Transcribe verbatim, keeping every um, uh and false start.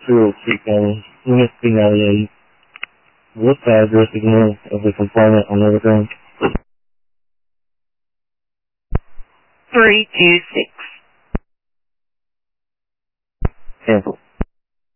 zero three calling. Unit three ninety-eight. What's the address again of the complainant on everything? three two six. Cancel.